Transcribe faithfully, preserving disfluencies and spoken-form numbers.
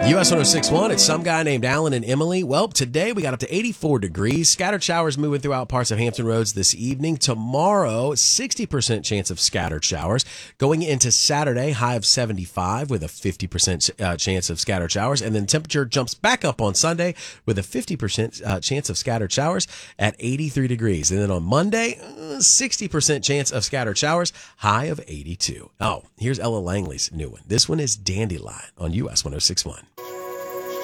U S one oh six point one, it's some guy named Alan and Emily. Well, today we got up to eighty-four degrees. Scattered showers moving throughout parts of Hampton Roads this evening. Tomorrow, sixty percent chance of scattered showers. Going into Saturday, high of seventy-five with a fifty percent uh, chance of scattered showers. And then temperature jumps back up on Sunday with a fifty percent uh, chance of scattered showers at eighty-three degrees. And then on Monday, uh, sixty percent chance of scattered showers, high of eighty-two. Oh, here's Ella Langley's new one. This one is Dandelion on U S one oh six point one.